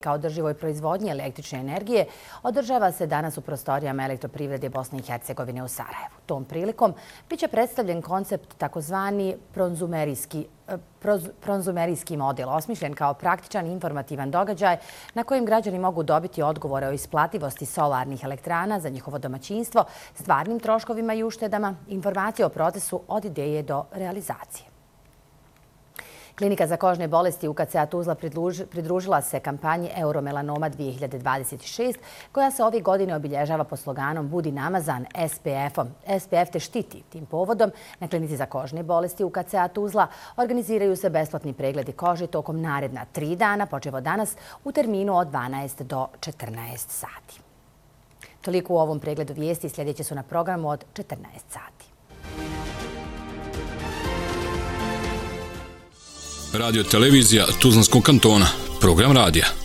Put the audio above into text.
Kao održivoj proizvodnji električne energije održava se danas u prostorijama Elektroprivrede Bosne i Hercegovine u Sarajevu. Tom prilikom biće predstavljen koncept takozvani pronzumerijski model, osmišljen kao praktičan i informativan događaj na kojem građani mogu dobiti odgovore o isplativosti solarnih elektrana za njihovo domaćinstvo, stvarnim troškovima i uštedama, informacije o procesu od ideje do realizacije. Klinika za kožne bolesti UKC-a Tuzla pridružila se kampanji Euromelanoma 2026, koja se ove godine obilježava pod sloganom Budi namazan SPF-om. SPF te štiti. Tim povodom na Klinici za kožne bolesti UKC-a Tuzla organiziraju se besplatni pregledi kože tokom naredna 3 dana, počev od danas u terminu od 12 do 14 sati. Toliko u ovom pregledu vijesti, sljedeće su na programu od 14 sati. Radio televizija Tuzlanskog kantona. Program radija.